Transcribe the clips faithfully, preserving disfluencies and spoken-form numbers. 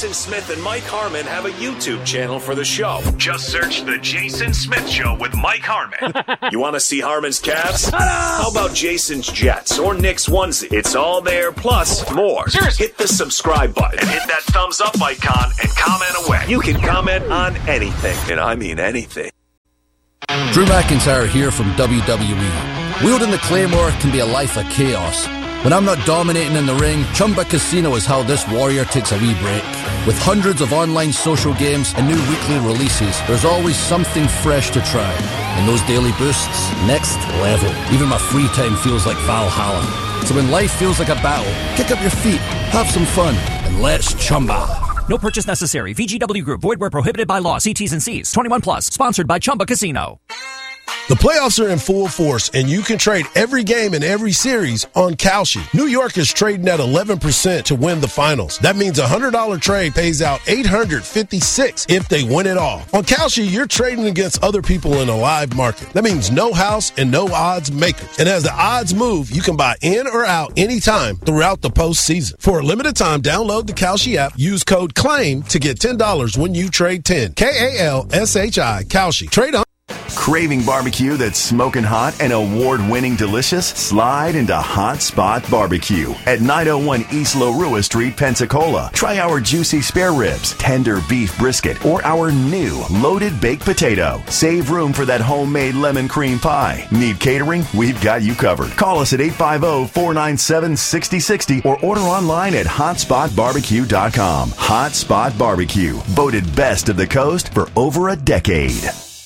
Jason Smith and Mike Harmon have a YouTube channel for the show. Just search The Jason Smith Show with Mike Harmon. You want to see Harmon's Cavs? How about Jason's Jets or Nick's onesie? It's all there, plus more. Seriously. Hit the subscribe button and hit that thumbs up icon and comment away. You can comment on anything, and I mean anything. Drew McIntyre here from W W E. Wielding the Claymore can be a life of chaos. When I'm not dominating in the ring, Chumba Casino is how this warrior takes a wee break. With hundreds of online social games and new weekly releases, there's always something fresh to try. And those daily boosts, next level. Even my free time feels like Valhalla. So when life feels like a battle, kick up your feet, have some fun, and let's Chumba. No purchase necessary. V G W Group. Void where prohibited by law. See T's and C's. twenty-one plus. Sponsored by Chumba Casino. The playoffs are in full force, and you can trade every game in every series on Kalshi. New York is trading at eleven percent to win the finals. That means a one hundred dollars trade pays out eight hundred fifty-six dollars if they win it all. On Kalshi, you're trading against other people in a live market. That means no house and no odds makers. And as the odds move, you can buy in or out anytime throughout the postseason. For a limited time, download the Kalshi app. Use code CLAIM to get ten dollars when you trade ten. K A L S H I, Kalshi. Trade on. Craving barbecue that's smoking hot and award-winning delicious? Slide into Hot Spot Barbecue at nine oh one East Lorua Street, Pensacola. Try our juicy spare ribs, tender beef brisket, or our new loaded baked potato. Save room for that homemade lemon cream pie. Need catering? We've got you covered. Call us at eight five zero, four nine seven, six zero six zero or order online at hot spot barbecue dot com. Hot Spot Barbecue, voted best of the coast for over a decade.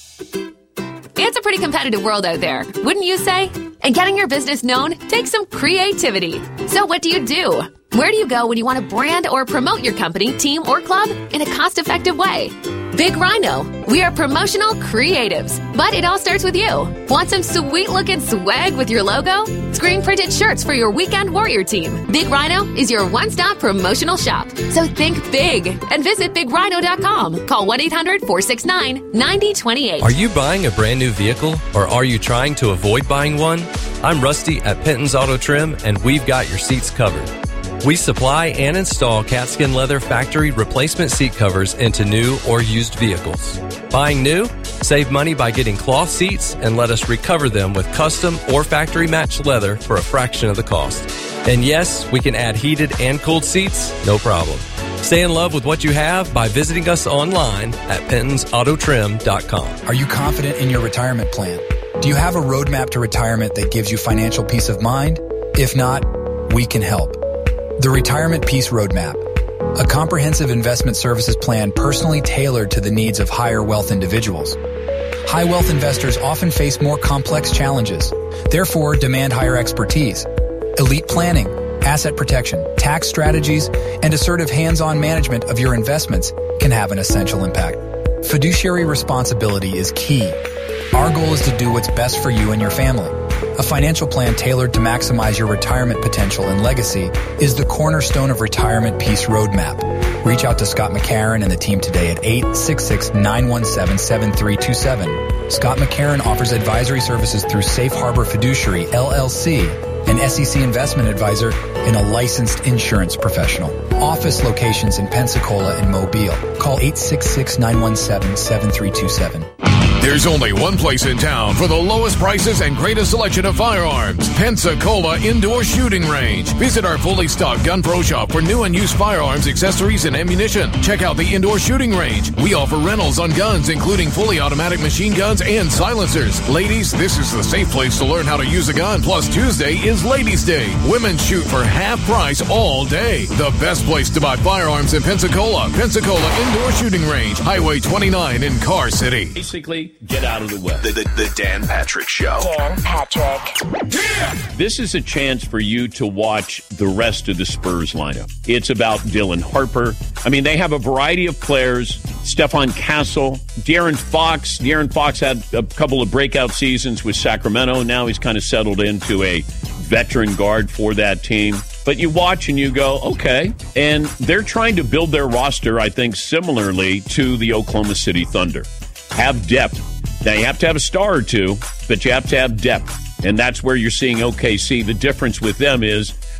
It's a pretty competitive world out there, wouldn't you say? And getting your business known takes some creativity. So what do you do? Where do you go when you want to brand or promote your company, team, or club in a cost-effective way? Big Rhino. We are promotional creatives, but it all starts with you. Want some sweet-looking swag with your logo? Screen-printed shirts for your weekend warrior team. Big Rhino is your one-stop promotional shop. So think big and visit big rhino dot com. Call one eight hundred, four six nine, nine zero two eight. Are you buying a brand new vehicle, or are you trying to avoid buying one? I'm Rusty at Penton's Auto Trim, and we've got your seats covered. We supply and install Catskin Leather factory replacement seat covers into new or used vehicles. Buying new? Save money by getting cloth seats and let us recover them with custom or factory matched leather for a fraction of the cost. And yes, we can add heated and cooled seats, no problem. Stay in love with what you have by visiting us online at pentons auto trim dot com. Are you confident in your retirement plan? Do you have a roadmap to retirement that gives you financial peace of mind? If not, we can help. The Retirement Peace Roadmap, a comprehensive investment services plan personally tailored to the needs of higher wealth individuals. High wealth investors often face more complex challenges, therefore demand higher expertise. Elite planning, asset protection, tax strategies, and assertive hands-on management of your investments can have an essential impact. Fiduciary responsibility is key. Our goal is to do what's best for you and your family. A financial plan tailored to maximize your retirement potential and legacy is the cornerstone of Retirement Peace Roadmap. Reach out to Scott McCarron and the team today at eight six six, nine one seven, seven three two seven. Scott McCarron offers advisory services through Safe Harbor Fiduciary, L L C, an S E C investment advisor, and a licensed insurance professional. Office locations in Pensacola and Mobile. Call eight six six, nine one seven, seven three two seven. There's only one place in town for the lowest prices and greatest selection of firearms. Pensacola Indoor Shooting Range. Visit our fully stocked Gun Pro shop for new and used firearms, accessories, and ammunition. Check out the Indoor Shooting Range. We offer rentals on guns, including fully automatic machine guns and silencers. Ladies, this is the safe place to learn how to use a gun. Plus, Tuesday is Ladies' Day. Women shoot for half price all day. The best place to buy firearms in Pensacola. Pensacola Indoor Shooting Range. Highway twenty-nine in Car City. Basically, get out of the way. The, the, the Dan Patrick Show. Dan Patrick. Yeah! This is a chance for you to watch the rest of the Spurs lineup. It's about Dylan Harper. I mean, they have a variety of players. Stephon Castle, De'Aaron Fox. De'Aaron Fox had a couple of breakout seasons with Sacramento. Now he's kind of settled into a veteran guard for that team. But you watch and you go, okay. And they're trying to build their roster, I think, similarly to the Oklahoma City Thunder. Have depth. Now, you have to have a star or two, but you have to have depth. And that's where you're seeing O K C. The difference with them is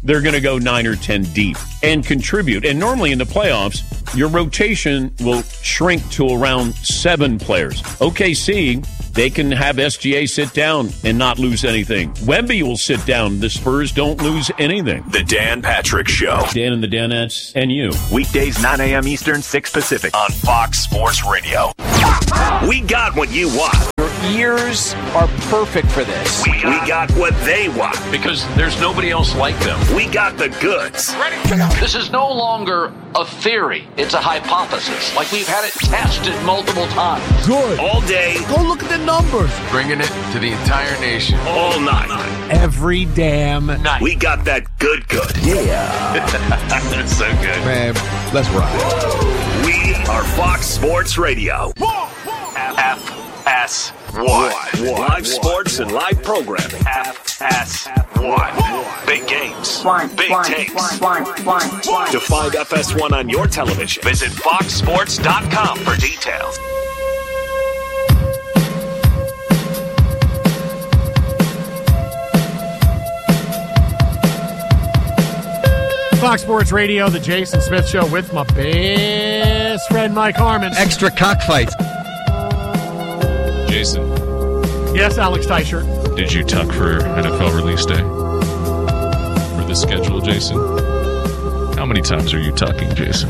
they're going to go nine or ten deep and contribute. And normally in the playoffs, your rotation will shrink to around seven players. O K C, they can have S G A sit down and not lose anything. Wemby will sit down. The Spurs don't lose anything. The Dan Patrick Show. Dan and the Danettes and you. Weekdays, nine a.m. Eastern, six Pacific on Fox Sports Radio. We got what you want. Your ears are perfect for this. We, we got what they want. Because there's nobody else like them. We got the goods. This is no longer a theory. It's a hypothesis. Like we've had it tested multiple times. Good. All day. Go look at the numbers. Bringing it to the entire nation. All night. Every damn night. We got that good good. Yeah. That's so good. Man, let's ride. We are Fox Sports Radio. F S one. Live sports and live programming. F S one. Big games. Big takes. To find F S one on your television, visit fox sports dot com for details. Fox Sports Radio, the Jason Smith Show with my best friend Mike Harmon. Extra cockfights. Jason. Yes, Alex Teicher. Did you tuck for N F L release day? For the schedule, Jason? How many times are you tucking, Jason?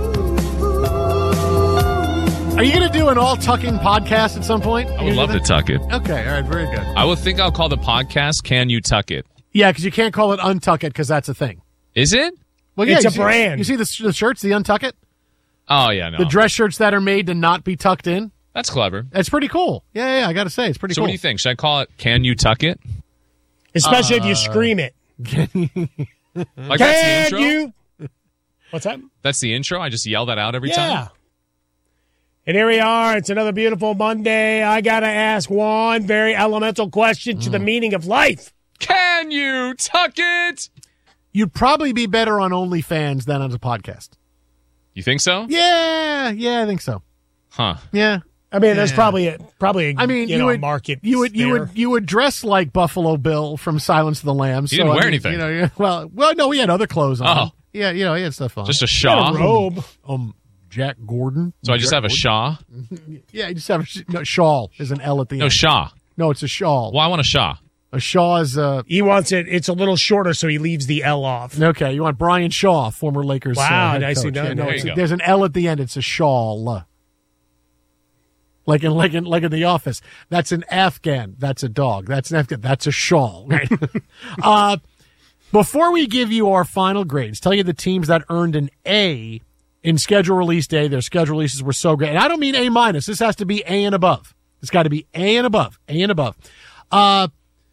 Are you going to do an all-tucking podcast at some point? I would love to tuck it. Okay, all right, very good. I would think I'll call the podcast Can You Tuck It? Yeah, because you can't call it Untuck It because that's a thing. Is it? Well, yeah, it's a see, brand. You see the, the shirts, the Untuck It? Oh, yeah, no. The dress shirts that are made to not be tucked in? That's clever. It's pretty cool. Yeah, yeah, yeah I got to say, it's pretty so cool. So what do you think? Should I call it Can You Tuck It? Especially uh, if you scream it. Like Can that's the intro? you? What's that? That's the intro? I just yell that out every yeah. time? And here we are. It's another beautiful Monday. I got to ask one very elemental question mm. to the meaning of life. Can you tuck it? You'd probably be better on OnlyFans than on a podcast. You think so? Yeah, yeah, I think so. Huh. Yeah. I mean, yeah. there's probably a probably a, I mean, you, you know, would market. You would there. you would you would dress like Buffalo Bill from Silence of the Lambs. He so, didn't I wear mean, anything. You know, yeah, well, well, no, he had other clothes on. Oh. Yeah, you know, he had stuff on. Just a shawl? A robe. Um, Jack Gordon. So I just Jack have a Gordon? shaw? Yeah, you just have a sh- no, shawl. There's an L at the no, end. No, shaw. No, it's a shawl. Well, I want a shaw. A shaw is uh He wants it. It's a little shorter, so he leaves the L off. Okay, you want Brian Shaw, former Lakers. Wow, uh, head I see coach. that. Yeah, no, There it's, you go. there's an L at the end. It's a shawl. Like in like in like in The Office. That's an Afghan. That's a dog. That's an Afghan. That's a shawl. Right. uh, before we give you our final grades, tell you the teams that earned an A in schedule release day. Their schedule releases were so great, and I don't mean A minus. This has to be A and above. It's got to be A and above. A and above. Uh,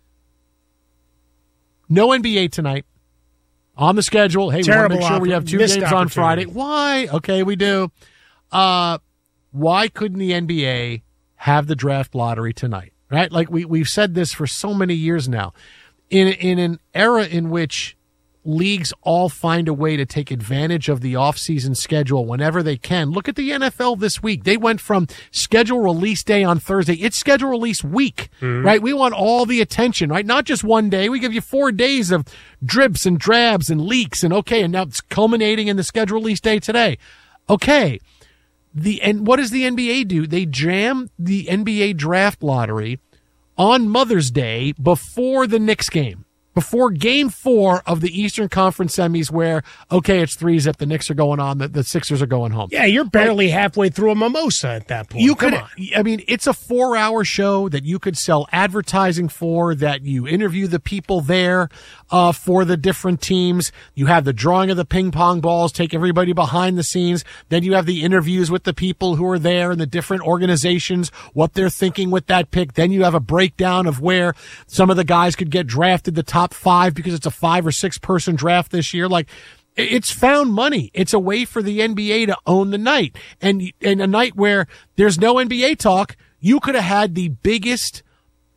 no N B A tonight. On the schedule. Hey, Terrible we want to make sure we have two games on Friday. Why? Okay, we do. Uh, why couldn't the N B A have the draft lottery tonight? Right? Like we, we've said this for so many years now. In, in an era in which leagues all find a way to take advantage of the offseason schedule whenever they can. Look at the N F L this week. They went from schedule release day on Thursday. It's schedule release week, mm-hmm. right? We want all the attention, right? Not just one day. We give you four days of drips and drabs and leaks and okay, and now it's culminating in the schedule release day today. Okay. The and what does the N B A do? They jam the N B A draft lottery on Mother's Day before the Knicks game. Before game four of the Eastern Conference semis where, okay, it's three zip, the Knicks are going on, the, the Sixers are going home. Yeah, you're barely like, halfway through a mimosa at that point. You Come could, on. I mean, it's a four-hour show that you could sell advertising for, that you interview the people there uh, for the different teams. You have the drawing of the ping pong balls, take everybody behind the scenes. Then you have the interviews with the people who are there and the different organizations, what they're thinking with that pick. Then you have a breakdown of where some of the guys could get drafted, the top five, because it's a five or six person draft this year. Like, it's found money. It's a way for the N B A to own the night. And, and a night where there's no N B A talk, you could have had the biggest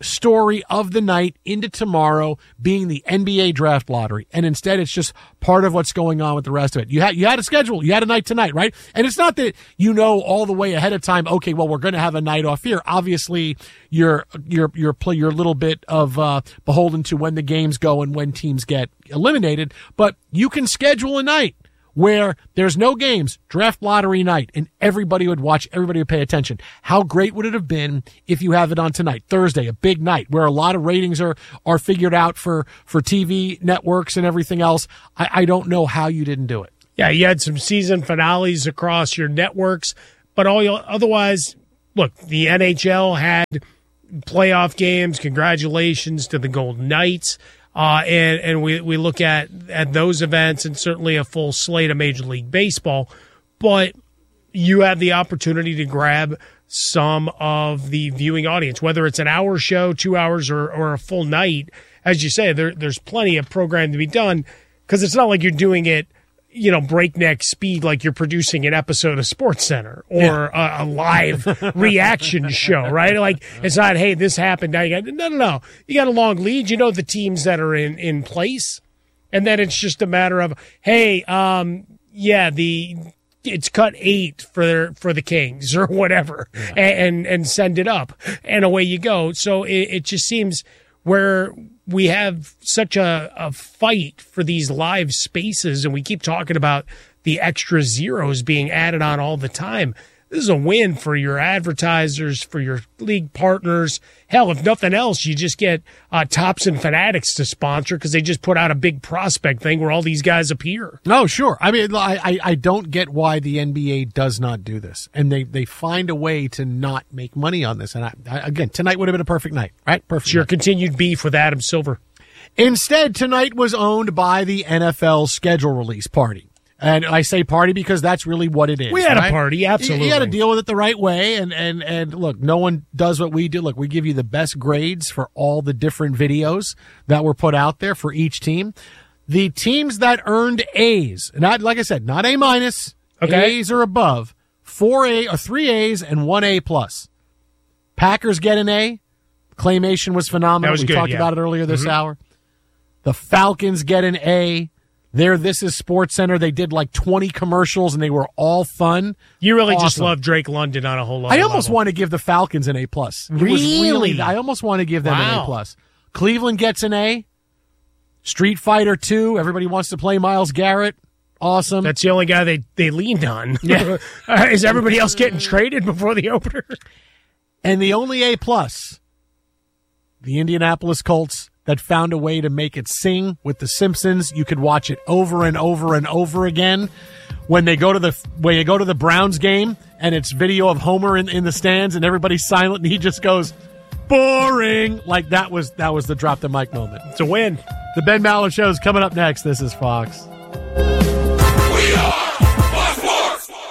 story of the night into tomorrow being the N B A draft lottery. And instead, it's just part of what's going on with the rest of it. You had, you had a schedule. You had a night tonight, right? And it's not that you know all the way ahead of time, okay, well, we're going to have a night off here. Obviously, you're, you're, you're, play, you're a little bit of, uh, beholden to when the games go and when teams get eliminated, but you can schedule a night where there's no games, draft lottery night, and everybody would watch, everybody would pay attention. How great would it have been if you have it on tonight, Thursday, a big night where a lot of ratings are, are figured out for, for T V networks and everything else? I, I don't know how you didn't do it. Yeah, you had some season finales across your networks, but all you, otherwise, look, the N H L had playoff games. Congratulations to the Golden Knights. Uh, and, and we, we look at, at those events and certainly a full slate of Major League Baseball, but you have the opportunity to grab some of the viewing audience, whether it's an hour show, two hours, or, or a full night. As you say, there, there's plenty of programming to be done because it's not like you're doing it, you know, breakneck speed like you're producing an episode of SportsCenter or yeah. a, a live reaction show, right? Like, it's not, hey, this happened. Now you got, no, no, no. You got a long lead. You know the teams that are in, in place. And then it's just a matter of, hey, um, yeah, the it's cut eight for for the Kings or whatever, yeah. and, and and send it up, and away you go. So it, it just seems where we have such a, a fight for these live spaces, and we keep talking about the extra zeros being added on all the time. This is a win for your advertisers, for your league partners. Hell, if nothing else, you just get uh, Tops and Fanatics to sponsor because they just put out a big prospect thing where all these guys appear. No, sure. I mean, I, I don't get why the N B A does not do this. And they, they find a way to not make money on this. And I, I, again, tonight would have been a perfect night, right? Perfect. It's your night. Continued beef with Adam Silver. Instead, tonight was owned by the N F L schedule release party. And I say party because that's really what it is. We had right? a party, absolutely. You, you got to deal with it the right way. And, and, and look, no one does what we do. Look, we give you the best grades for all the different videos that were put out there for each team. The teams that earned A's, not like I said, not A minus, okay. A's or above, four A or three A's and one A plus. Packers get an A. Claymation was phenomenal. That was we good, talked yeah. about it earlier this mm-hmm. hour. The Falcons get an A. There, This Is SportsCenter. They did like twenty commercials, and they were all fun. You really awesome. just love Drake London on a whole lot. I almost level. want to give the Falcons an A plus. Really? really? I almost want to give them wow. an A plus. Cleveland gets an A. Street Fighter two. Everybody wants to play Myles Garrett. Awesome. That's the only guy they, they leaned on. Yeah. uh, is everybody else getting traded before the opener? And the only A plus, the Indianapolis Colts. That found a way to make it sing with The Simpsons. You could watch it over and over and over again. When they go to the when you go to the Browns game and it's video of Homer in, in the stands and everybody's silent and he just goes, boring. Like that was that was the drop the mic moment. It's a win. The Ben Maller Show is coming up next. This is Fox. We are Fox Sports.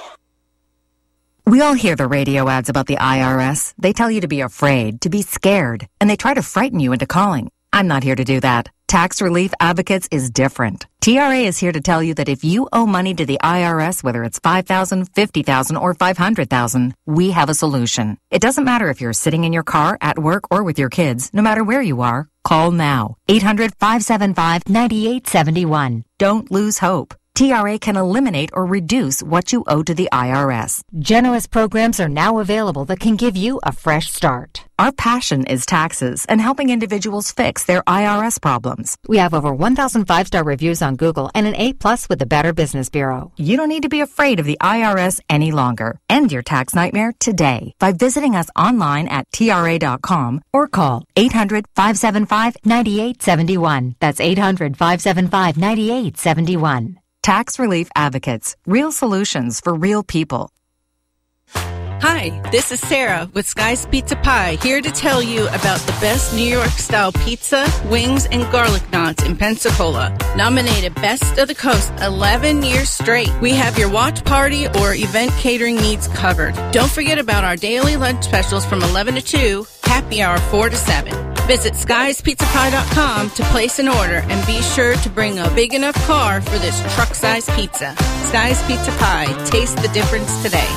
We all hear the radio ads about the I R S. They tell you to be afraid, to be scared, and they try to frighten you into calling. I'm not here to do that. Tax Relief Advocates is different. T R A is here to tell you that if you owe money to the I R S, whether it's five thousand dollars, fifty thousand dollars, or five hundred thousand dollars, we have a solution. It doesn't matter if you're sitting in your car, at work, or with your kids. No matter where you are, call now. eight hundred, five seven five, nine eight seven one. Don't lose hope. T R A can eliminate or reduce what you owe to the I R S. Generous programs are now available that can give you a fresh start. Our passion is taxes and helping individuals fix their I R S problems. We have over one thousand five-star reviews on Google and an A plus with the Better Business Bureau. You don't need to be afraid of the I R S any longer. End your tax nightmare today by visiting us online at T R A dot com or call eight hundred, five seven five, nine eight seven one. That's eight hundred, five seven five, nine eight seven one. Tax Relief Advocates. Real solutions for real people. Hi, this is Sarah with Sky's Pizza Pie, here to tell you about the best New York-style pizza, wings, and garlic knots in Pensacola. Nominated Best of the Coast eleven years straight. We have your watch party or event catering needs covered. Don't forget about our daily lunch specials from eleven to two, happy hour four to seven. Visit skies pizza pie dot com to place an order and be sure to bring a big enough car for this truck-sized pizza. Sky's Pizza Pie. Taste the difference today.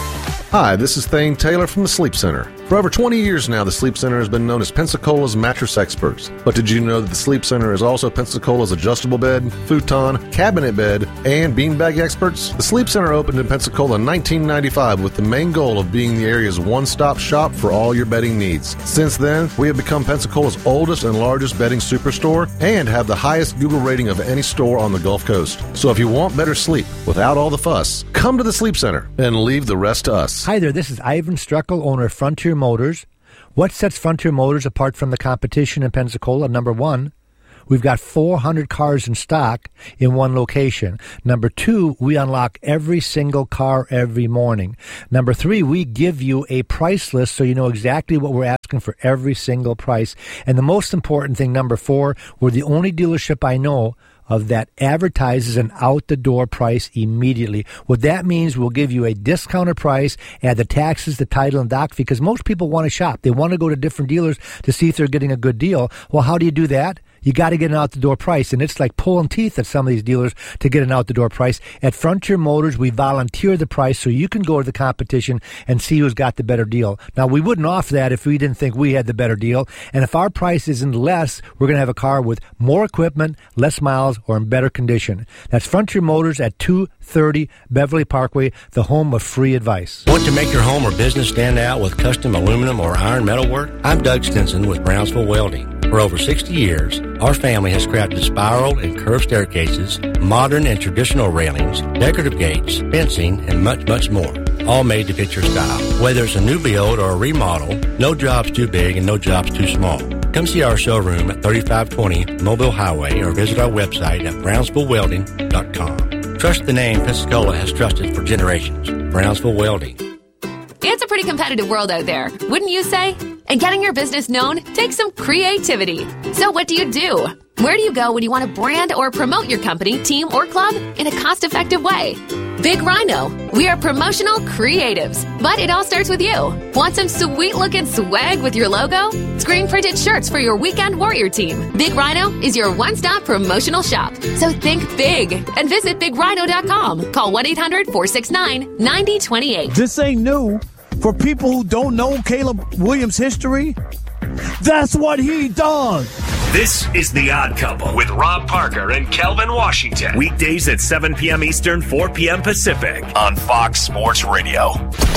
Hi, this is Thane Taylor from the Sleep Center. For over twenty years now, the Sleep Center has been known as Pensacola's mattress experts. But did you know that the Sleep Center is also Pensacola's adjustable bed, futon, cabinet bed, and beanbag experts? The Sleep Center opened in Pensacola in nineteen ninety-five with the main goal of being the area's one-stop shop for all your bedding needs. Since then, we have become Pensacola's oldest and largest bedding superstore and have the highest Google rating of any store on the Gulf Coast. So if you want better sleep without all the fuss, come to the Sleep Center and leave the rest to us. Hi there, this is Ivan Struckel, owner of Frontier Motors. What sets Frontier Motors apart from the competition in Pensacola? Number one, we've got four hundred cars in stock in one location. Number two, we unlock every single car every morning. Number three, we give you a price list so you know exactly what we're asking for every single price. And the most important thing, number four, we're the only dealership I know of that advertises an out-the-door price immediately. What that means, we'll give you a discounted price, add the taxes, the title, and doc fee, because most people want to shop. They want to go to different dealers to see if they're getting a good deal. Well, how do you do that? You got to get an out-the-door price, and it's like pulling teeth at some of these dealers to get an out-the-door price. At Frontier Motors, we volunteer the price so you can go to the competition and see who's got the better deal. Now, we wouldn't offer that if we didn't think we had the better deal, and if our price isn't less, we're going to have a car with more equipment, less miles, or in better condition. That's Frontier Motors at two thirty Beverly Parkway, the home of free advice. Want to make your home or business stand out with custom aluminum or iron metal work? I'm Doug Stinson with Brownsville Welding. For over sixty years, our family has crafted spiral and curved staircases, modern and traditional railings, decorative gates, fencing, and much, much more. All made to fit your style. Whether it's a new build or a remodel, no job's too big and no job's too small. Come see our showroom at thirty-five twenty Mobile Highway or visit our website at brownsville welding dot com. Trust the name Pensacola has trusted for generations. Brownsville Welding. It's a pretty competitive world out there, wouldn't you say? And getting your business known takes some creativity. So what do you do? Where do you go when you want to brand or promote your company, team, or club in a cost-effective way? Big Rhino. We are promotional creatives, but it all starts with you. Want some sweet-looking swag with your logo? Screen-printed shirts for your weekend warrior team. Big Rhino is your one-stop promotional shop. So think big and visit big rhino dot com. Call one eight hundred four six nine nine zero two eight. This ain't new. For people who don't know Caleb Williams' history, that's what he does. This is The Odd Couple with Rob Parker and Kelvin Washington. Weekdays at seven p.m. Eastern, four p.m. Pacific on Fox Sports Radio.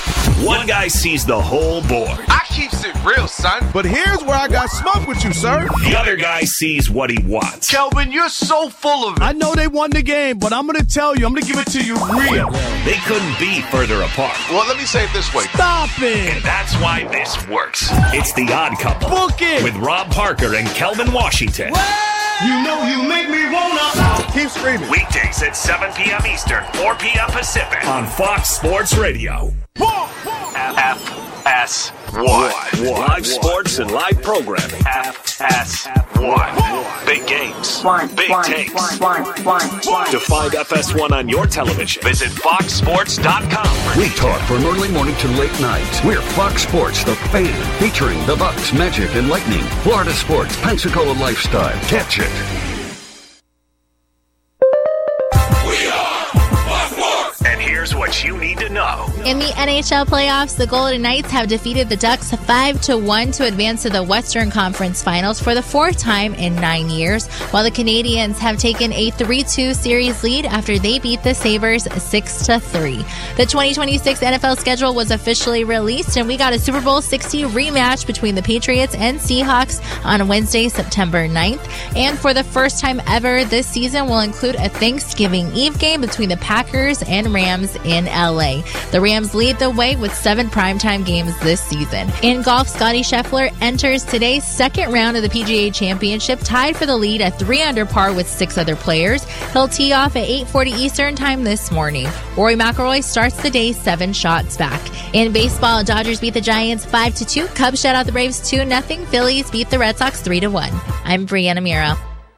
One guy sees the whole board. I keeps it real, son. But here's where I got smoke with you, sir. The other guy sees what he wants. Kelvin, you're so full of it. I know they won the game, but I'm going to tell you, I'm going to give it to you real. They couldn't be further apart. Well, let me say it this way. Stop it. And that's why this works. It's The Odd Couple. Book it. With Rob Parker and Kelvin Washington. Well, you know you make me wanna. Keep screaming. Weekdays at seven p.m. Eastern, four p.m. Pacific on Fox Sports Radio. F S one. Live sports and live programming. F S one. Big games. Big takes. To find F S one on your television, visit fox sports dot com. We talk from early morning to late night. We're Fox Sports, the fan, featuring the Bucks, Magic, and Lightning. Florida sports, Pensacola lifestyle. Catch it. And here's what you need to know. In the N H L playoffs, the Golden Knights have defeated the Ducks five to one to advance to the Western Conference Finals for the fourth time in nine years, while the Canadiens have taken a three two series lead after they beat the Sabres six to three. The twenty twenty-six N F L schedule was officially released, and we got a Super Bowl sixty rematch between the Patriots and Seahawks on Wednesday, September ninth. And for the first time ever, this season will include a Thanksgiving Eve game between the Packers and Rams in L A. The Rams lead the way with seven primetime games this season. In golf, Scottie Scheffler enters today's second round of the P G A Championship, tied for the lead at three under par with six other players. He'll tee off at eight forty Eastern time this morning. Rory McIlroy starts the day seven shots back. In baseball, Dodgers beat the Giants five to two. Cubs shut out the Braves two nothing. Phillies beat the Red Sox three to one. I'm Brianna Mira.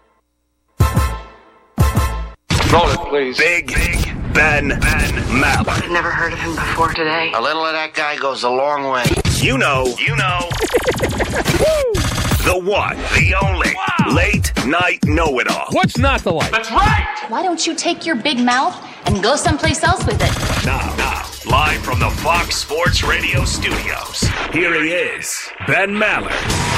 Roll it, please. Big, big Ben, Ben Maller. I've never heard of him before today. A little of that guy goes a long way. You know, you know. The one, the only, wow. Late night know-it-all. What's not to like? That's right! Why don't you take your big mouth and go someplace else with it? Now, now, Live from the Fox Sports Radio studios, here he is, Ben Maller.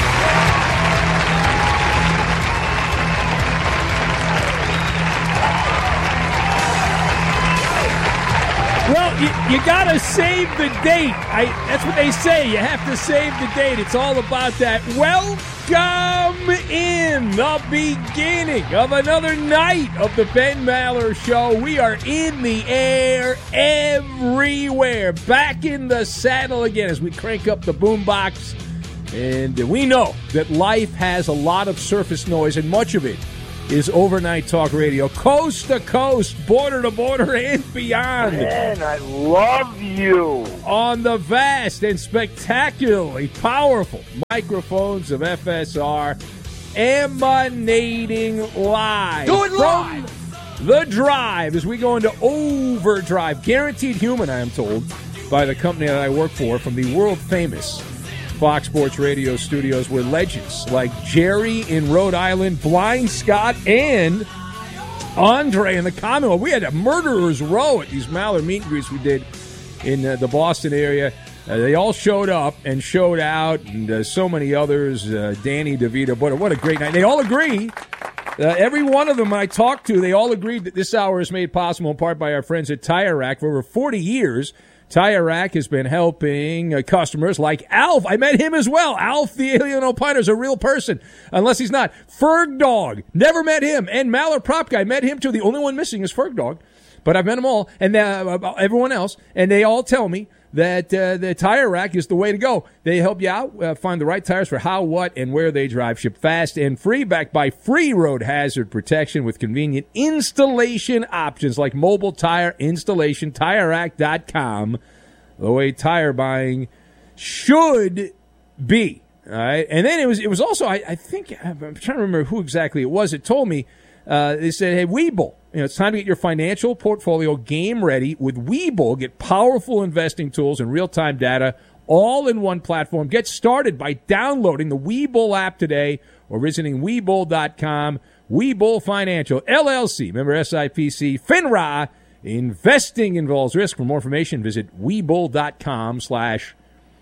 Well, you, you got to save the date. I, that's what they say. You have to save the date. It's all about that. Welcome in the beginning of another night of the Ben Maller Show. We are in the air everywhere. Back in the saddle again as we crank up the boombox. And we know that life has a lot of surface noise, and much of it is overnight talk radio, coast to coast, border to border, and beyond. Man, I love you. On the vast and spectacularly powerful microphones of F S R, emanating live. Do it live. From the Drive as we go into overdrive. Guaranteed Human, I am told, by the company that I work for, from the world-famous Fox Sports Radio studios, where legends like Jerry in Rhode Island, Blind Scott, and Andre in the Commonwealth. We had a murderer's row at these Maller meet and greets we did in uh, the Boston area. Uh, they all showed up and showed out, and uh, so many others. Uh, Danny DeVito, what a, what a great night. They all agree. Uh, every one of them I talked to, they all agreed that this hour is made possible in part by our friends at Tire Rack. For over forty years, Tire Rack has been helping uh, customers like Alf. I met him as well. Alf, the alien opiner, is a real person, unless he's not. Ferg Dog, never met him. And Maller Prop Guy, met him too. The only one missing is Ferg Dog, but I've met them all, and uh, everyone else, and they all tell me that uh, the Tire Rack is the way to go. They help you out, uh, find the right tires for how, what, and where they drive. Ship fast and free, backed by free road hazard protection with convenient installation options like mobile tire installation. Tire Rack dot com, the way tire buying should be. All right, and then it was it was also I, I think I'm trying to remember who exactly it was. It told me uh, they said, "Hey, Webull, you know, it's time to get your financial portfolio game ready with Webull. Get powerful investing tools and real-time data all in one platform. Get started by downloading the Webull app today or visiting Webull dot com. Webull Financial, L L C, member S I P C, FINRA. Investing involves risk. For more information, visit Webull dot com slash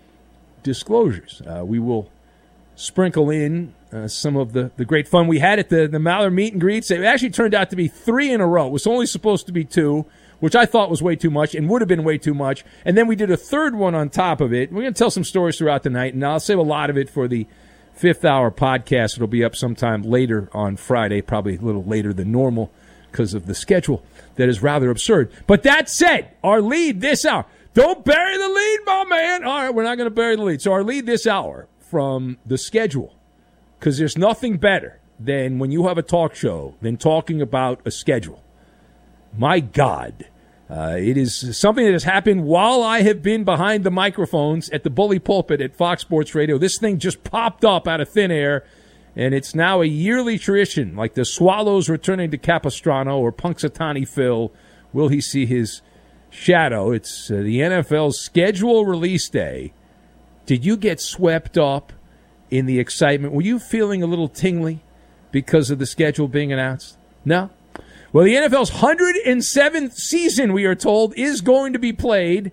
disclosures. Uh, we will sprinkle in uh, some of the, the great fun we had at the, the Maller meet and greets. It actually turned out to be three in a row. It was only supposed to be two, which I thought was way too much and would have been way too much. And then we did a third one on top of it. We're going to tell some stories throughout the night, and I'll save a lot of it for the fifth hour podcast. It'll be up sometime later on Friday, probably a little later than normal because of the schedule that is rather absurd. But that said, our lead this hour, don't bury the lead, my man. All right, we're not going to bury the lead. So our lead this hour from the schedule, because there's nothing better than when you have a talk show than talking about a schedule. My God, uh, it is something that has happened while I have been behind the microphones at the Bully Pulpit at Fox Sports Radio. This thing just popped up out of thin air, and it's now a yearly tradition, like the Swallows returning to Capistrano or Punxsutawney Phil. Will he see his shadow? It's uh, the N F L's schedule release day. Did you get swept up in the excitement? Were you feeling a little tingly because of the schedule being announced? No? Well, the N F L's one hundred seventh season, we are told, is going to be played,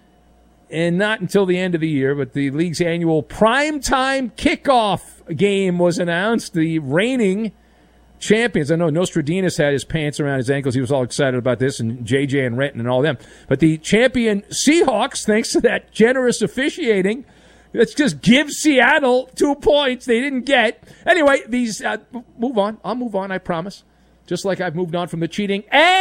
and not until the end of the year, but the league's annual primetime kickoff game was announced. The reigning champions, I know Nostradamus had his pants around his ankles. He was all excited about this, and J J and Renton and all them. But the champion Seahawks, thanks to that generous officiating, let's just give Seattle two points they didn't get. Anyway, these uh, move on. I'll move on, I promise. Just like I've moved on from the cheating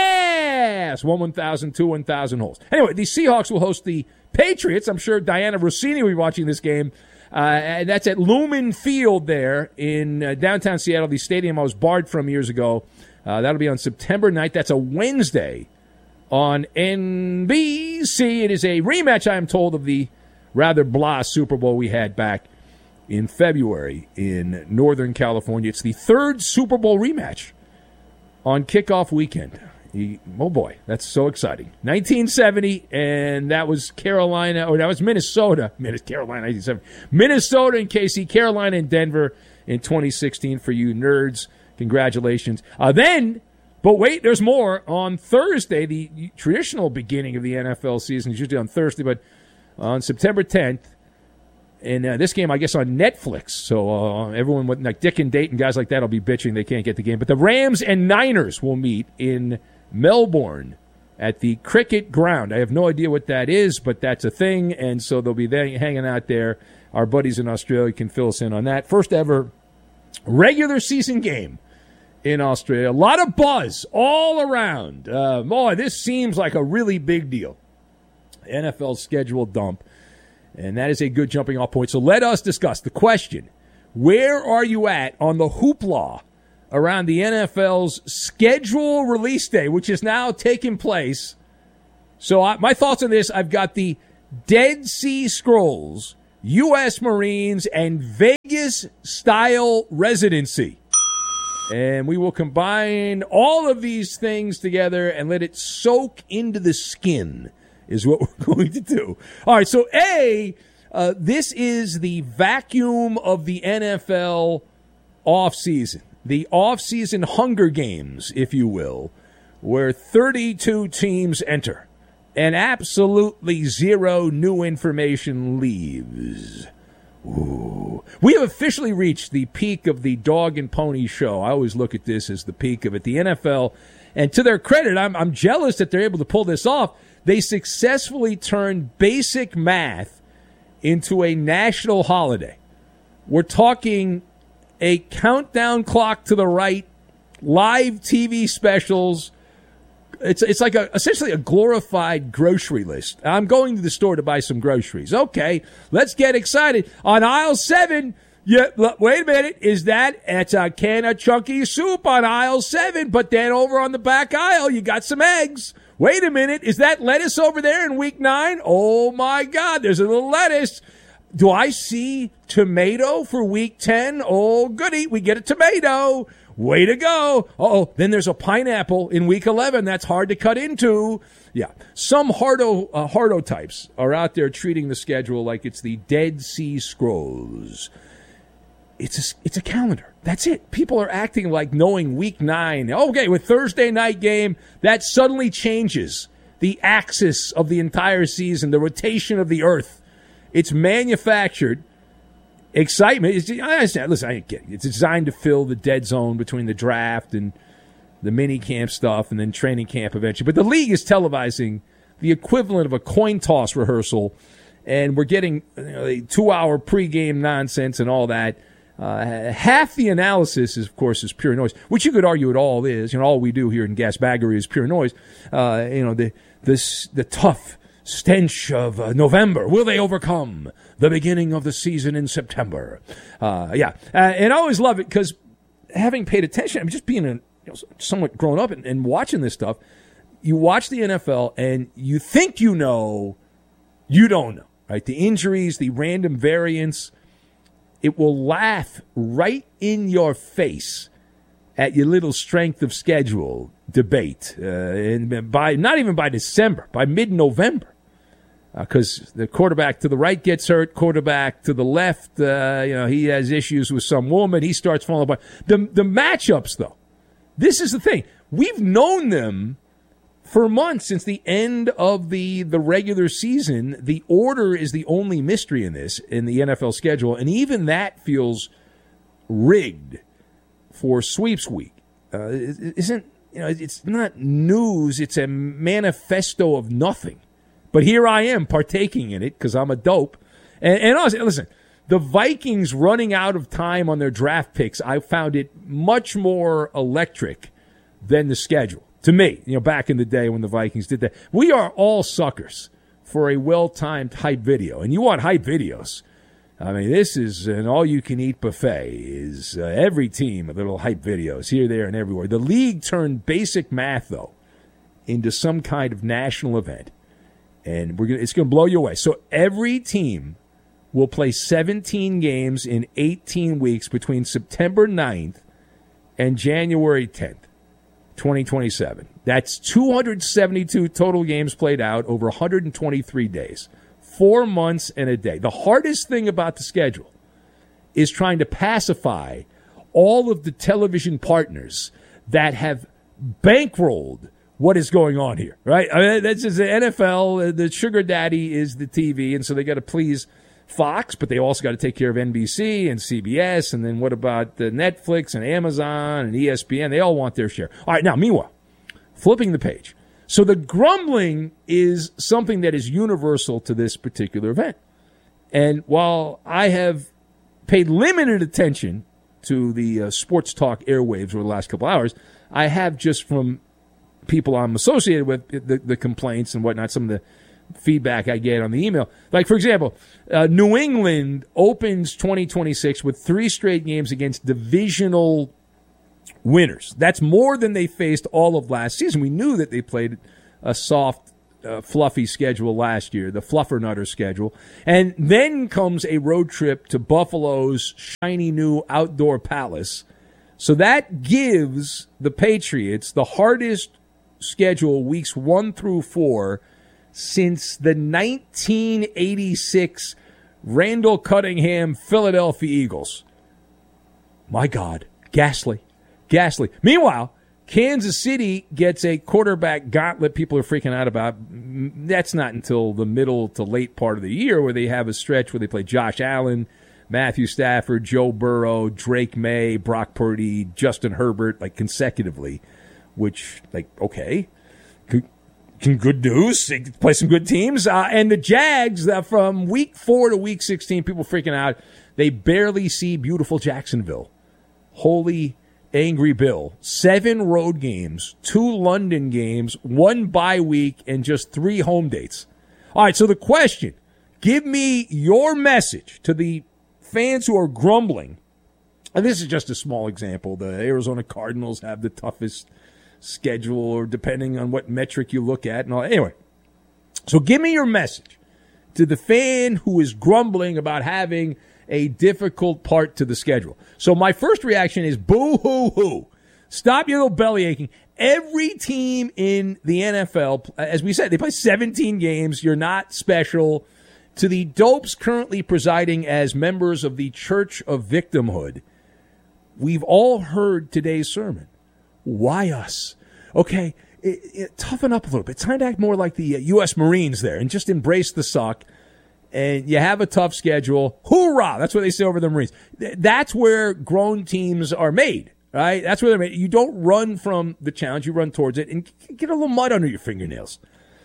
ass. One one thousand, two one thousand holes. Anyway, the Seahawks will host the Patriots. I'm sure Diana Rossini will be watching this game. Uh, and that's at Lumen Field there in uh, downtown Seattle, the stadium I was barred from years ago. Uh, that'll be on September ninth. That's a Wednesday on N B C. It is a rematch, I am told, of the rather blah Super Bowl we had back in February in Northern California. It's the third Super Bowl rematch on kickoff weekend. He, oh, boy, that's so exciting. nineteen seventy, and that was Carolina, or that was Minnesota. Carolina, nineteen seventy. Minnesota and K C, Carolina and Denver in twenty sixteen for you nerds. Congratulations. Uh, then, But wait, there's more. On Thursday, the traditional beginning of the N F L season is usually on Thursday, but on September tenth, and uh, this game, I guess, on Netflix. So uh, everyone, with, like Dick and Dayton, guys like that, will be bitching they can't get the game. But the Rams and Niners will meet in Melbourne at the Cricket Ground. I have no idea what that is, but that's a thing, and so they'll be there hanging out there. Our buddies in Australia can fill us in on that. First ever regular season game in Australia. A lot of buzz all around. Uh, boy, this seems like a really big deal. N F L schedule dump, and that is a good jumping off point. So let us discuss the question. Where are you at on the hoopla around the N F L's schedule release day, which is now taking place? So I, my thoughts on this, I've got the Dead Sea Scrolls, U S Marines, and Vegas-style residency. And we will combine all of these things together and let it soak into the skin is what we're going to do. All right, so A, uh, this is the vacuum of the N F L offseason. The offseason Hunger Games, if you will, where thirty-two teams enter and absolutely zero new information leaves. Ooh. We have officially reached the peak of the dog and pony show. I always look at this as the peak of it. The N F L, and to their credit, I'm, I'm jealous that they're able to pull this off. They successfully turned basic math into a national holiday. We're talking a countdown clock to the right, live T V specials. It's it's like a, essentially a glorified grocery list. I'm going to the store to buy some groceries. Okay, let's get excited. On aisle seven, yeah, wait a minute, is that, it's a can of chunky soup on aisle seven, but then over on the back aisle, you got some eggs. Wait a minute, is that lettuce over there in week nine? Oh my God, there's a little lettuce. Do I see tomato for week ten? Oh, goody, we get a tomato. Way to go. Uh-oh, then there's a pineapple in week eleven. That's hard to cut into. Yeah, some hardo, uh, hardo types are out there treating the schedule like it's the Dead Sea Scrolls. It's a, it's a calendar. That's it. People are acting like knowing week nine. Okay, with Thursday night game, that suddenly changes the axis of the entire season, the rotation of the earth. It's manufactured. Excitement. It's, I understand. Listen, I get it. It's designed to fill the dead zone between the draft and the mini camp stuff and then training camp eventually. But the league is televising the equivalent of a coin toss rehearsal, and we're getting, you know, a two-hour pregame nonsense and all that. Uh, half the analysis, is, of course, is pure noise, which you could argue it all is. You know, all we do here in Gasbaggery is pure noise. Uh, you know, the this the tough stench of uh, November. Will they overcome the beginning of the season in September? Uh, yeah, uh, and I always love it because having paid attention, I'm just being a, you know, somewhat grown up and, and watching this stuff. You watch the N F L and you think you know, you don't know, right? The injuries, the random variants. It will laugh right in your face at your little strength of schedule debate. Uh, and by not even by December, by mid-November, because uh, the quarterback to the right gets hurt, quarterback to the left, uh, you know, he has issues with some woman. He starts falling apart. The the matchups, though, this is the thing. We've known them for months, since the end of the, the regular season. The order is the only mystery in this, in the N F L schedule, and even that feels rigged for sweeps week. Uh, it isn't, you know, it's not news, it's a manifesto of nothing. But here I am partaking in it because I'm a dope. And, and also, listen, the Vikings running out of time on their draft picks, I found it much more electric than the schedule. To me, you know, back in the day when the Vikings did that. We are all suckers for a well-timed hype video. And you want hype videos. I mean, this is an all-you-can-eat buffet. Is uh, every team, a little hype videos here, there, and everywhere. The league turned basic math, though, into some kind of national event. And we're gonna, it's going to blow you away. So every team will play seventeen games in eighteen weeks between September ninth and January tenth. twenty twenty-seven. That's two hundred seventy-two total games played out over one hundred twenty-three days. Four months and a day. The hardest thing about the schedule is trying to pacify all of the television partners that have bankrolled what is going on here, right? I mean, that's just the N F L. The sugar daddy is the T V, and so they got to please Fox, but they also got to take care of N B C and C B S, and then what about the Netflix and Amazon and E S P N? They all want their share. All right, now, meanwhile, flipping the page. So the grumbling is something that is universal to this particular event. And while I have paid limited attention to the uh, sports talk airwaves over the last couple hours, I have just from people I'm associated with, the, the complaints and whatnot, some of the feedback I get on the email. Like, for example, uh, New England opens twenty twenty-six with three straight games against divisional winners. That's more than they faced all of last season. We knew that they played a soft, uh, fluffy schedule last year, the fluffernutter schedule. And then comes a road trip to Buffalo's shiny new outdoor palace. So that gives the Patriots the hardest schedule weeks one through four since the nineteen eighty-six Randall Cunningham Philadelphia Eagles. My God, ghastly, ghastly. Meanwhile, Kansas City gets a quarterback gauntlet people are freaking out about. That's not until the middle to late part of the year where they have a stretch where they play Josh Allen, Matthew Stafford, Joe Burrow, Drake May, Brock Purdy, Justin Herbert, like consecutively, which, like, okay. Good news. They play some good teams. Uh, and the Jags, uh, from week four to week sixteen, people freaking out. They barely see beautiful Jacksonville. Holy angry Bill. Seven road games, two London games, one bye week, and just three home dates. All right, so the question, give me your message to the fans who are grumbling. And this is just a small example. The Arizona Cardinals have the toughest schedule, or depending on what metric you look at. And all. Anyway, so give me your message to the fan who is grumbling about having a difficult part to the schedule. So my first reaction is boo-hoo-hoo. Stop your little belly aching. Every team in the N F L, as we said, they play seventeen games. You're not special. To the dopes currently presiding as members of the Church of Victimhood, we've all heard today's sermon. Why us? Okay, it, it, toughen up a little bit. It's time to act more like the uh, U S Marines there and just embrace the suck. And you have a tough schedule. Hoorah! That's what they say over the Marines. That's where grown teams are made, right? That's where they're made. You don't run from the challenge. You run towards it and get a little mud under your fingernails.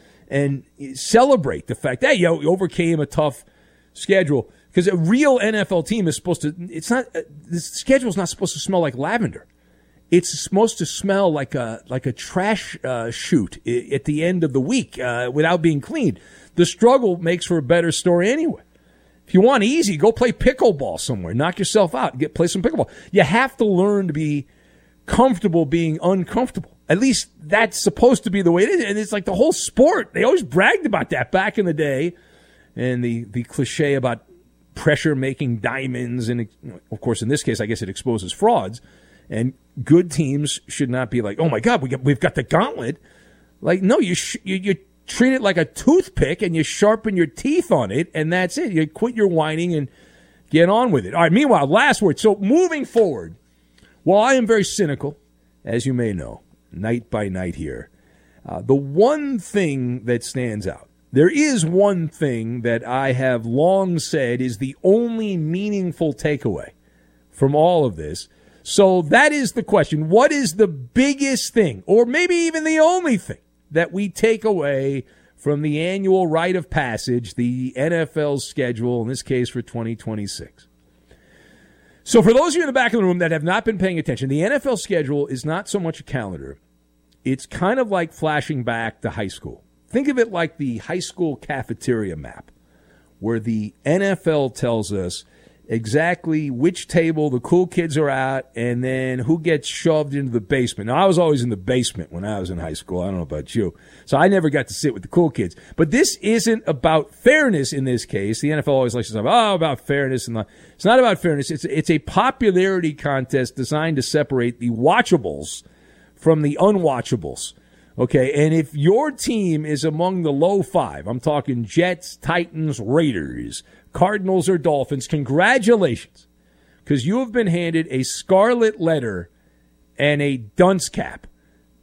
And celebrate the fact that you overcame a tough schedule. Because a real N F L team is supposed to, it's not, uh, this schedule is not supposed to smell like lavender. It's supposed to smell like a like a trash uh, chute at the end of the week uh, without being cleaned. The struggle makes for a better story anyway. If you want easy, go play pickleball somewhere. Knock yourself out. Get play some pickleball. You have to learn to be comfortable being uncomfortable. At least that's supposed to be the way it is. And it's like the whole sport. They always bragged about that back in the day. And the, the cliche about pressure making diamonds. And, of course, in this case, I guess it exposes frauds. And good teams should not be like, oh, my God, we got, we've got the gauntlet. Like, no, you, sh- you you treat it like a toothpick and you sharpen your teeth on it, and that's it. You quit your whining and get on with it. All right, meanwhile, last word. So moving forward, while I am very cynical, as you may know, night by night here, uh, the one thing that stands out, there is one thing that I have long said is the only meaningful takeaway from all of this. So that is the question. What is the biggest thing, or maybe even the only thing, that we take away from the annual rite of passage, the N F L's schedule, in this case for twenty twenty-six? So for those of you in the back of the room that have not been paying attention, the N F L schedule is not so much a calendar. It's kind of like flashing back to high school. Think of it like the high school cafeteria map, where the N F L tells us exactly which table the cool kids are at and then who gets shoved into the basement. Now, I was always in the basement when I was in high school. I don't know about you. So I never got to sit with the cool kids. But this isn't about fairness in this case. The N F L always likes to talk about, oh, about fairness. And it's not about fairness. It's, it's a popularity contest designed to separate the watchables from the unwatchables. Okay, and if your team is among the low five, I'm talking Jets, Titans, Raiders, Cardinals, or Dolphins, congratulations, because you have been handed a scarlet letter and a dunce cap.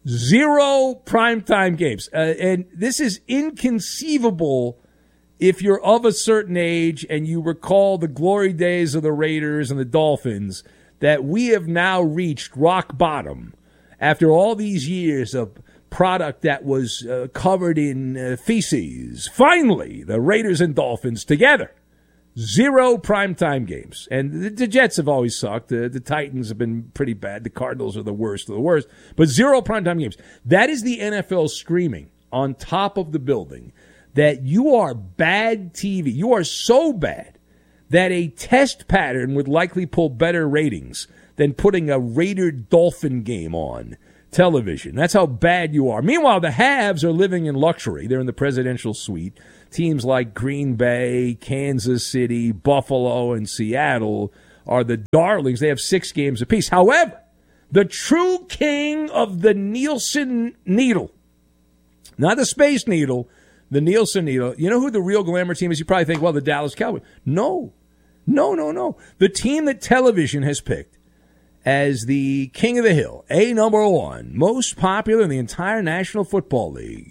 Zero primetime games. Uh, and this is inconceivable if you're of a certain age and you recall the glory days of the Raiders and the Dolphins, that we have now reached rock bottom after all these years of product that was uh, covered in uh, feces. Finally, the Raiders and Dolphins together. Zero primetime games. And the, the Jets have always sucked. The, the Titans have been pretty bad. The Cardinals are the worst of the worst. But zero primetime games. That is the N F L screaming on top of the building that you are bad T V. You are so bad that a test pattern would likely pull better ratings than putting a Raider-Dolphin game on television. That's how bad you are. Meanwhile, the haves are living in luxury. They're in the presidential suite. Teams like Green Bay, Kansas City, Buffalo, and Seattle are the darlings. They have six games apiece. However, the true king of the Nielsen Needle, not the Space Needle, the Nielsen Needle. You know who the real glamour team is? You probably think, well, the Dallas Cowboys. No, no, no, no. The team that television has picked as the king of the hill, a number one, most popular in the entire National Football League,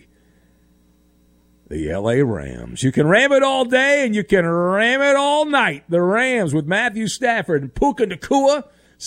the L A Rams. You can ram it all day and you can ram it all night. The Rams with Matthew Stafford and Puka Nacua,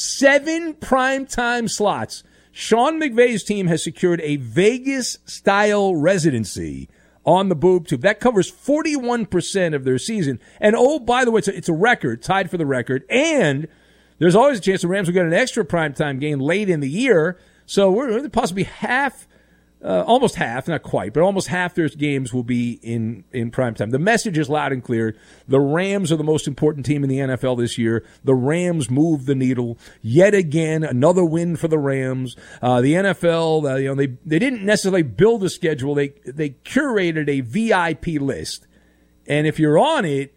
seven primetime slots. Sean McVay's team has secured a Vegas-style residency on the boob tube. That covers forty-one percent of their season. And, oh, by the way, it's a, it's a record, tied for the record. And there's always a chance the Rams will get an extra primetime game late in the year. So we're possibly half, uh, almost half, not quite, but almost half their games will be in, in primetime. The message is loud and clear. The Rams are the most important team in the N F L this year. The Rams move the needle. Yet again, another win for the Rams. Uh, the N F L, uh, you know, they, they didn't necessarily build a schedule. They, they curated a V I P list. And if you're on it,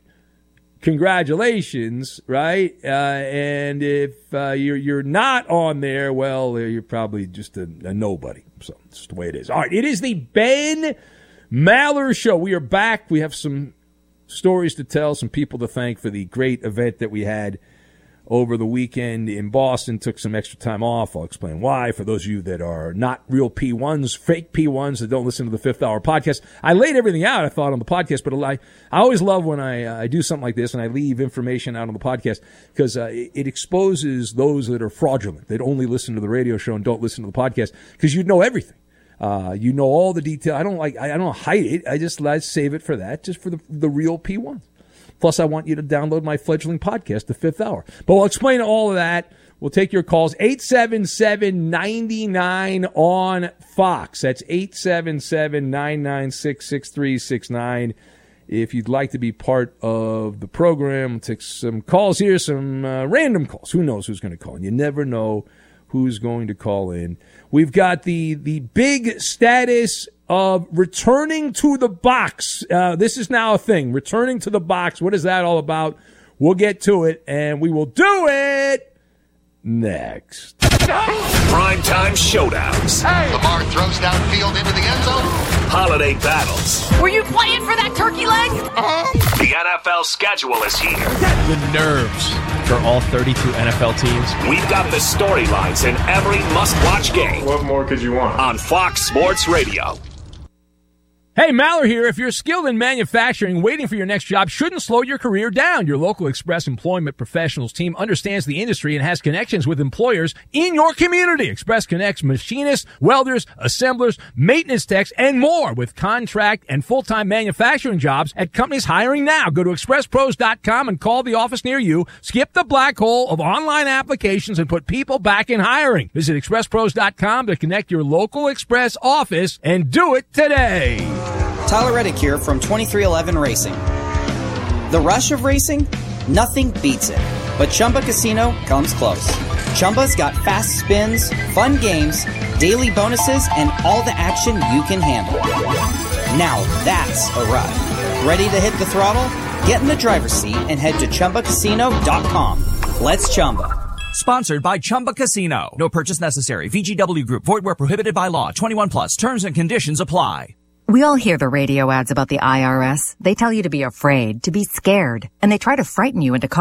congratulations, right? Uh, and if uh, you're you're not on there, well, you're probably just a, a nobody. So it's just the way it is. All right, it is the Ben Maller Show. We are back. We have some stories to tell, some people to thank for the great event that we had over the weekend in Boston. Took some extra time off. I'll explain why. For those of you that are not real P ones, fake P ones that don't listen to the Fifth Hour podcast, I laid everything out, I thought, on the podcast, but I, I always love when I, uh, I do something like this and I leave information out on the podcast because uh, it, it exposes those that are fraudulent, that only listen to the radio show and don't listen to the podcast, because you know everything. Uh, you know all the detail. I don't like, I, I don't hide it. I just I save it for that, just for the, the real P ones. Plus, I want you to download my fledgling podcast, The Fifth Hour. But we'll explain all of that. We'll take your calls. eight seven seven, nine nine on Fox. That's eight seven seven, nine nine six, six three six nine. If you'd like to be part of the program, we'll take some calls here, some uh, random calls. Who knows who's going to call in? You never know who's going to call in. We've got the, the big status of returning to the box. Uh, this is now a thing. Returning to the box. What is that all about? We'll get to it, and we will do it next. Primetime showdowns. Hey. Lamar throws downfield into the end zone. Holiday battles. Were you playing for that turkey leg? Uh-huh. The N F L schedule is here. The nerves for all thirty-two N F L teams. We've got the storylines in every must-watch game. What more could you want? On Fox Sports Radio. Hey, Maller here. If you're skilled in manufacturing, waiting for your next job shouldn't slow your career down. Your local Express Employment Professionals team understands the industry and has connections with employers in your community. Express connects machinists, welders, assemblers, maintenance techs, and more with contract and full-time manufacturing jobs at companies hiring now. Go to express pros dot com and call the office near you. Skip the black hole of online applications and put people back in hiring. Visit express pros dot com to connect your local Express office and do it today. Tyler Reddick here from twenty-three eleven Racing. The rush of racing? Nothing beats it. But Chumba Casino comes close. Chumba's got fast spins, fun games, daily bonuses, and all the action you can handle. Now that's a ride. Ready to hit the throttle? Get in the driver's seat and head to chumba casino dot com. Let's Chumba. Sponsored by Chumba Casino. No purchase necessary. V G W Group. Void where prohibited by law. twenty-one plus. Terms and conditions apply. We all hear the radio ads about the I R S. They tell you to be afraid, to be scared, and they try to frighten you into calling.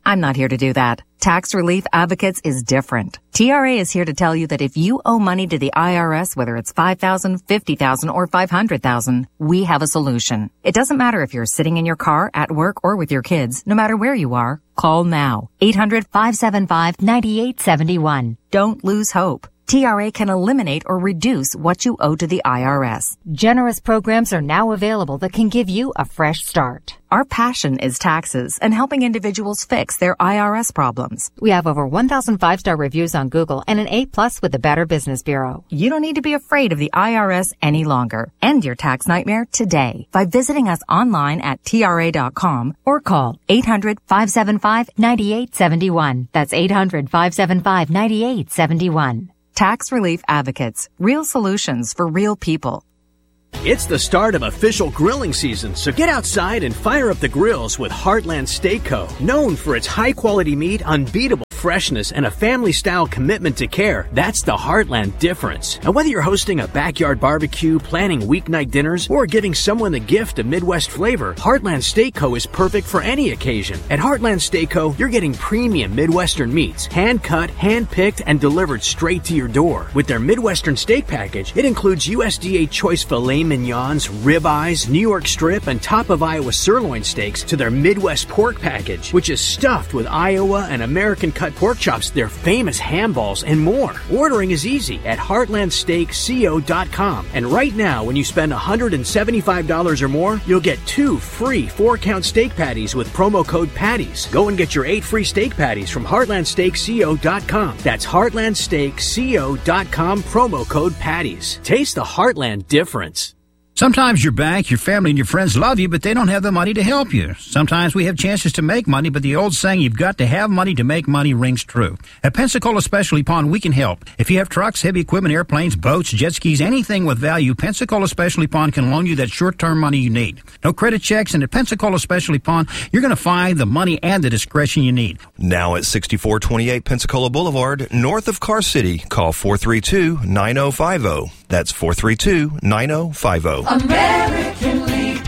I'm not here to do that. Tax Relief Advocates is different. T R A is here to tell you that if you owe money to the I R S, whether it's five thousand dollars, fifty thousand dollars, or five hundred thousand dollars, we have a solution. It doesn't matter if you're sitting in your car, at work, or with your kids. No matter where you are, call now. eight hundred, five seven five, nine eight seven one. Don't lose hope. T R A can eliminate or reduce what you owe to the I R S. Generous programs are now available that can give you a fresh start. Our passion is taxes and helping individuals fix their I R S problems. We have over one thousand five-star reviews on Google and an A plus with the Better Business Bureau. You don't need to be afraid of the I R S any longer. End your tax nightmare today by visiting us online at T R A dot com or call eight hundred, five seven five, nine eight seven one. That's eight hundred, five seven five, nine eight seven one. Tax Relief Advocates. Real solutions for real people. It's the start of official grilling season, so get outside and fire up the grills with Heartland Steak Co. Known for its high-quality meat, unbeatable freshness, and a family-style commitment to care. That's the Heartland difference. And whether you're hosting a backyard barbecue, planning weeknight dinners, or giving someone the gift of Midwest flavor, Heartland Steak Co. is perfect for any occasion. At Heartland Steak Co., you're getting premium Midwestern meats, hand-cut, hand-picked, and delivered straight to your door. With their Midwestern steak package, it includes U S D A choice filet mignons, ribeyes, New York strip, and top of Iowa sirloin steaks to their Midwest pork package, which is stuffed with Iowa and American cut pork chops, their famous ham balls, and more. Ordering is easy at heartland steak co dot com. And right now, when you spend one hundred seventy-five dollars or more, you'll get two free four-count steak patties with promo code PATTIES. Go and get your eight free steak patties from heartland steak co dot com. That's heartland steak co dot com, promo code PATTIES. Taste the Heartland difference. Sometimes your bank, your family, and your friends love you, but they don't have the money to help you. Sometimes we have chances to make money, but the old saying, you've got to have money to make money, rings true. At Pensacola Specialty Pond, we can help. If you have trucks, heavy equipment, airplanes, boats, jet skis, anything with value, Pensacola Specialty Pond can loan you that short-term money you need. No credit checks, and at Pensacola Specialty Pond, you're going to find the money and the discretion you need. Now at sixty-four twenty-eight Pensacola Boulevard, north of Car City, call four three two, nine oh five oh. That's four three two, nine oh five oh. American Leak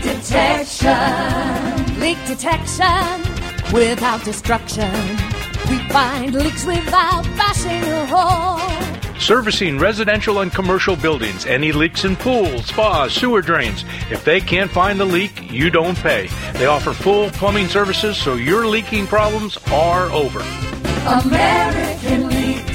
Detection. Leak detection without destruction. We find leaks without bashing a hole. Servicing residential and commercial buildings. Any leaks in pools, spas, sewer drains. If they can't find the leak, you don't pay. They offer full plumbing services, so your leaking problems are over. American Leak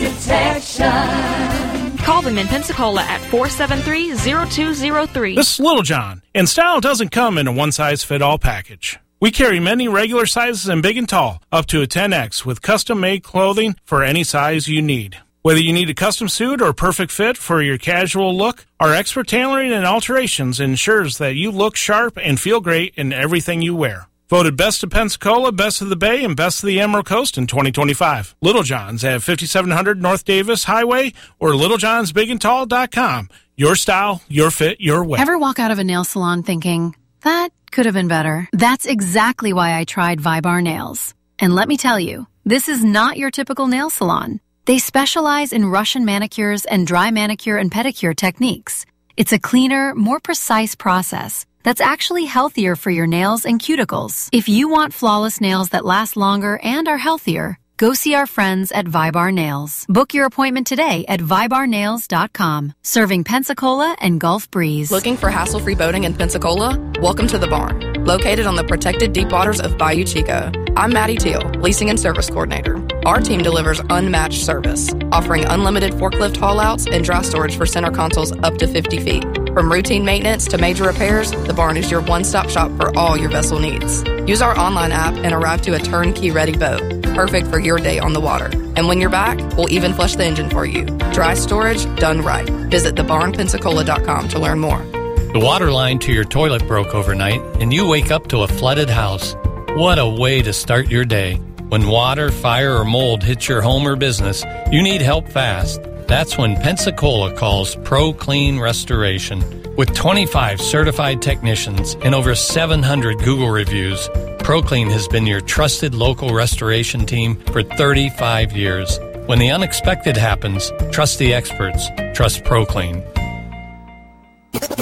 Detection. Call them in Pensacola at four seven three, zero two zero three. This is Little John, and style doesn't come in a one-size-fit-all package. We carry many regular sizes and big and tall, up to a ten X, with custom-made clothing for any size you need. Whether you need a custom suit or perfect fit for your casual look, our expert tailoring and alterations ensures that you look sharp and feel great in everything you wear. Voted Best of Pensacola, Best of the Bay, and Best of the Emerald Coast in twenty twenty-five. Little John's at fifty-seven hundred North Davis Highway or little johns big and tall dot com. Your style, your fit, your way. Ever walk out of a nail salon thinking, that could have been better? That's exactly why I tried Vibar Nails. And let me tell you, this is not your typical nail salon. They specialize in Russian manicures and dry manicure and pedicure techniques. It's a cleaner, more precise process that's actually healthier for your nails and cuticles. If you want flawless nails that last longer and are healthier, go see our friends at Vibar Nails. Book your appointment today at vibar nails dot com. Serving Pensacola and Gulf Breeze. Looking for hassle-free boating in Pensacola? Welcome to the Barn, located on the protected deep waters of Bayou Chico. I'm Maddie Teal, Leasing and Service Coordinator. Our team delivers unmatched service, offering unlimited forklift haul-outs and dry storage for center consoles up to fifty feet. From routine maintenance to major repairs, the Barn is your one-stop shop for all your vessel needs. Use our online app and arrive to a turnkey-ready boat, perfect for your day on the water. And when you're back, we'll even flush the engine for you. Dry storage done right. Visit the barn pensacola dot com to learn more. The water line to your toilet broke overnight, and you wake up to a flooded house. What a way to start your day. When water, fire, or mold hits your home or business, you need help fast. That's when Pensacola calls Pro Clean Restoration. With twenty-five certified technicians and over seven hundred Google reviews, ProClean has been your trusted local restoration team for thirty-five years. When the unexpected happens, trust the experts. Trust ProClean.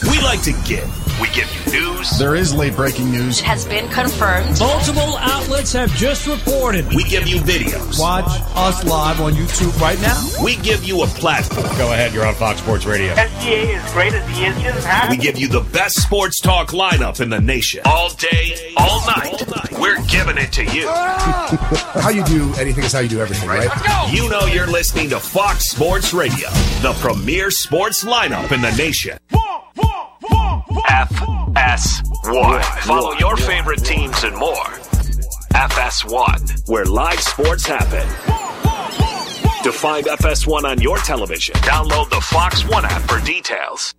We like to give. We give you news. There is late breaking news. It has been confirmed. Multiple outlets have just reported. We give you videos. Watch us live on YouTube right now. We give you a platform. Go ahead, you're on Fox Sports Radio. S G A is great as he is just half. We give you the best sports talk lineup in the nation. All day, all night. We're giving it to you. How you do anything is how you do everything, right? Let's go. You know you're listening to Fox Sports Radio, the premier sports lineup in the nation. F S one. Follow your favorite teams and more. F S one, where live sports happen. To find F S one on your television, download the Fox One app for details.